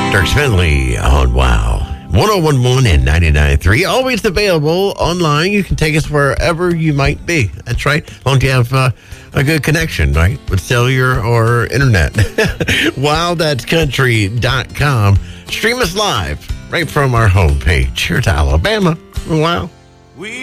Dirk Finley on Wow. 101.1 and 99.3. Always available online. You can take us wherever you might be. That's right. As long as you have a good connection, right? With cellular or internet. WowThat'sCountry.com. Stream us live right from our homepage. Here to Alabama. Wow.